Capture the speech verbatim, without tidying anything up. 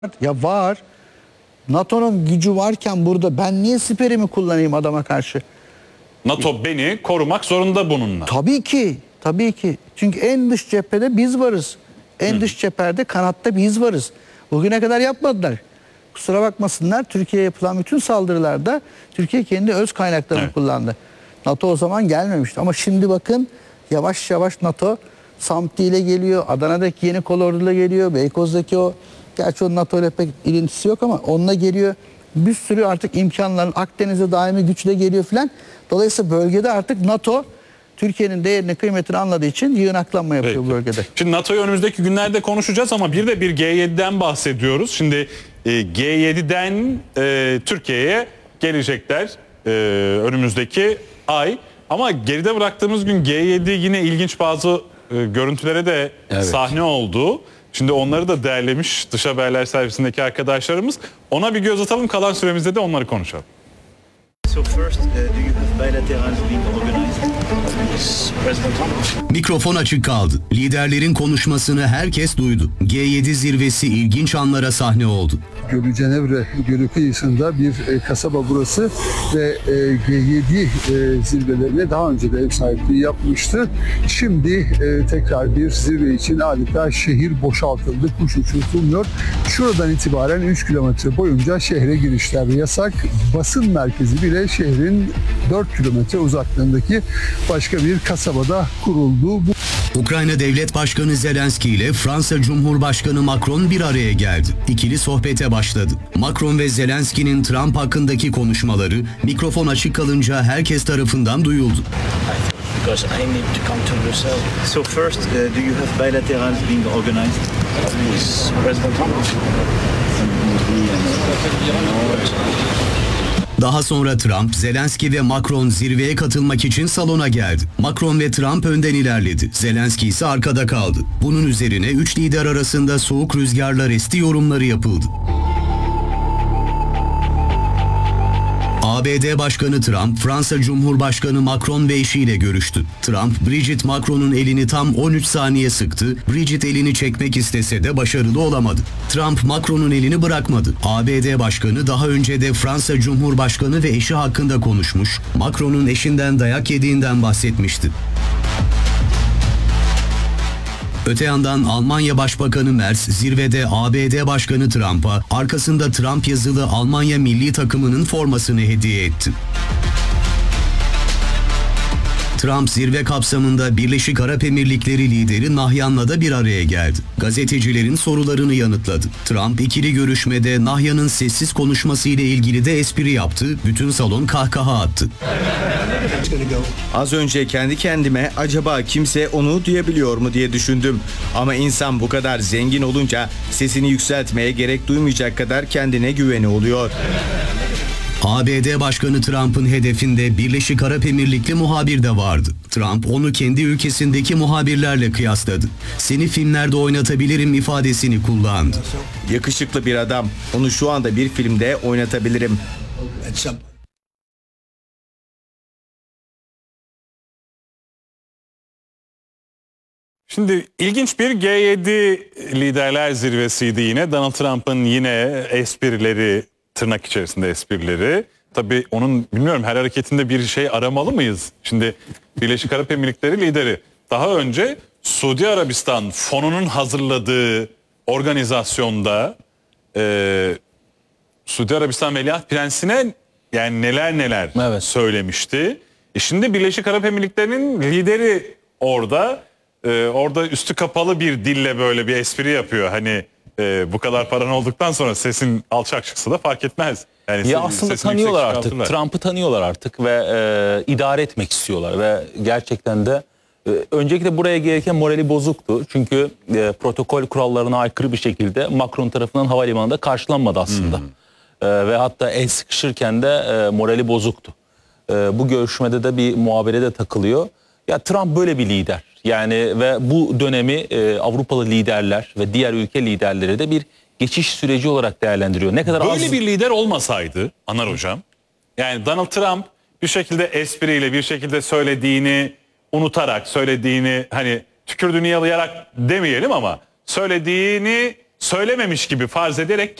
Ya var. NATO'nun gücü varken burada ben niye siperimi kullanayım adama karşı? NATO beni korumak zorunda bununla. Tabii ki. Tabii ki. Çünkü en dış cephede biz varız. En Hı. dış cephede kanatta biz varız. Bugüne kadar yapmadılar. Kusura bakmasınlar, Türkiye'ye yapılan bütün saldırılarda Türkiye kendi öz kaynaklarını evet. kullandı. NATO o zaman gelmemişti. Ama şimdi bakın yavaş yavaş NATO Samti ile geliyor. Adana'daki yeni kolordu'yla geliyor. Beykoz'daki o, gerçi o NATO ile pek ilintisi yok ama onunla geliyor. Bir sürü artık imkanların Akdeniz'e daimi güçle geliyor filan. Dolayısıyla bölgede artık NATO Türkiye'nin değerini, kıymetini anladığı için yığınaklanma yapıyor Peki. bu bölgede. Şimdi NATO'yu önümüzdeki günlerde konuşacağız ama bir de bir G yedi'den bahsediyoruz. Şimdi e, G yedi'den e, Türkiye'ye gelecekler e, önümüzdeki ay. Ama geride bıraktığımız gün G yedi yine ilginç bazı e, görüntülere de evet. sahne oldu. Şimdi onları da derlemiş dış haberler servisindeki arkadaşlarımız. Ona bir göz atalım, kalan süremizde de onları konuşalım. So first, uh, do you have bilaterals being organized? Mikrofon açık kaldı. Liderlerin konuşmasını herkes duydu. G yedi zirvesi ilginç anlara sahne oldu. Gölü Cenevre Gölü kıyısında bir e, kasaba burası ve e, G yedi e, zirvelerine daha önce de ev sahipliği yapmıştı. Şimdi e, tekrar bir zirve için adeta şehir boşaltıldı, kuş uçurtulmuyor. Şuradan itibaren üç kilometre boyunca şehre girişler yasak. Basın merkezi bile şehrin dört kilometre uzaklığındaki başka bir kasabada kuruldu. Bu... Ukrayna Devlet Başkanı Zelenski ile Fransa Cumhurbaşkanı Macron bir araya geldi. İkili sohbete başladı. Macron ve Zelenski'nin Trump hakkındaki konuşmaları mikrofon açık kalınca herkes tarafından duyuldu. Because I need to come to Brussels. So first, uh, do you have bilaterals being organized with President Trump? Daha sonra Trump, Zelenski ve Macron zirveye katılmak için salona geldi. Macron ve Trump önden ilerledi. Zelenski ise arkada kaldı. Bunun üzerine üç lider arasında soğuk rüzgarlar esti yorumları yapıldı. A B D Başkanı Trump, Fransa Cumhurbaşkanı Macron ve eşiyle görüştü. Trump, Brigitte Macron'un elini tam on üç saniye sıktı. Brigitte elini çekmek istese de başarılı olamadı. Trump, Macron'un elini bırakmadı. A B D Başkanı daha önce de Fransa Cumhurbaşkanı ve eşi hakkında konuşmuş, Macron'un eşinden dayak yediğinden bahsetmişti. Öte yandan Almanya Başbakanı Merz zirvede A B D Başkanı Trump'a arkasında Trump yazılı Almanya milli takımının formasını hediye etti. Trump zirve kapsamında Birleşik Arap Emirlikleri lideri Nahyan'la da bir araya geldi. Gazetecilerin sorularını yanıtladı. Trump ikili görüşmede Nahyan'ın sessiz konuşması ile ilgili de espri yaptı. Bütün salon kahkaha attı. Az önce kendi kendime acaba kimse onu duyabiliyor mu diye düşündüm. Ama insan bu kadar zengin olunca sesini yükseltmeye gerek duymayacak kadar kendine güveni oluyor. A B D Başkanı Trump'ın hedefinde Birleşik Arap Emirlikli muhabir de vardı. Trump onu kendi ülkesindeki muhabirlerle kıyasladı. Seni filmlerde oynatabilirim ifadesini kullandı. Yakışıklı bir adam. Onu şu anda bir filmde oynatabilirim. Şimdi ilginç bir G yedi liderler zirvesiydi yine. Donald Trump'ın yine esprileri, tırnak içerisinde esprileri. Tabii onun bilmiyorum her hareketinde bir şey aramalı mıyız? Şimdi Birleşik Arap Emirlikleri lideri daha önce Suudi Arabistan fonunun hazırladığı organizasyonda e, Suudi Arabistan Veliaht Prensi'ne yani neler neler evet. söylemişti. E şimdi Birleşik Arap Emirlikleri'nin lideri orada e, orada üstü kapalı bir dille böyle bir espri yapıyor. Hani Ee, bu kadar paran olduktan sonra sesin alçak çıksa da fark etmez. Yani ya aslında tanıyorlar artık. Trump'ı tanıyorlar artık ve e, idare etmek istiyorlar ve gerçekten de e, öncelikle buraya gelirken morali bozuktu. Çünkü e, protokol kurallarına aykırı bir şekilde Macron tarafından havalimanında karşılanmadı aslında. Hmm. E, ve hatta el sıkışırken de e, morali bozuktu. E, bu görüşmede de bir muhabire de takılıyor. Ya Trump böyle bir lider. Yani ve bu dönemi e, Avrupalı liderler ve diğer ülke liderleri de bir geçiş süreci olarak değerlendiriyor. Ne kadar böyle az... bir lider olmasaydı Anar Hocam, yani Donald Trump bir şekilde espriyle bir şekilde söylediğini unutarak, söylediğini hani tükürdüğünü yalayarak demeyelim ama söylediğini söylememiş gibi farz ederek